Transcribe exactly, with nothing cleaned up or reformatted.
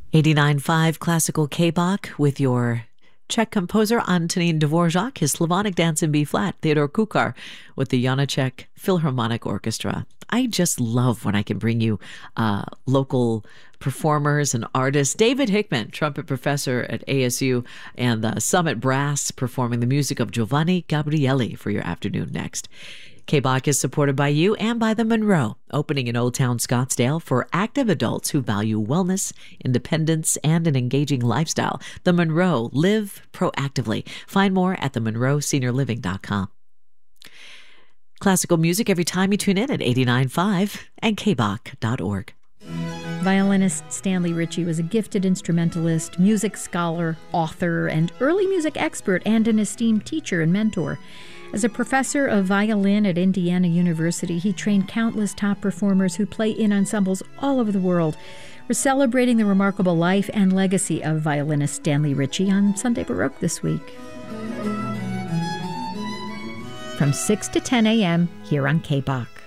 eighty-nine point five Classical K-Bach with your Czech composer Antonín Dvorak, his Slavonic Dance in B-flat, Theodor Kukar with the Janáček Philharmonic Orchestra. I just love when I can bring you uh, local performers and artists. David Hickman, trumpet professor at A S U, and the Summit Brass performing the music of Giovanni Gabrieli for your afternoon next. K-Bach is supported by you and by the Monroe, opening in Old Town Scottsdale for active adults who value wellness, independence, and an engaging lifestyle. The Monroe, live proactively. Find more at the monroe senior living dot com. Classical music every time you tune in at eighty-nine point five and k bach dot org. Violinist Stanley Ritchie was a gifted instrumentalist, music scholar, author, and early music expert, and an esteemed teacher and mentor. As a professor of violin at Indiana University, he trained countless top performers who play in ensembles all over the world. We're celebrating the remarkable life and legacy of violinist Stanley Ritchie on Sunday Baroque this week. From six to ten a.m. here on K-Bach.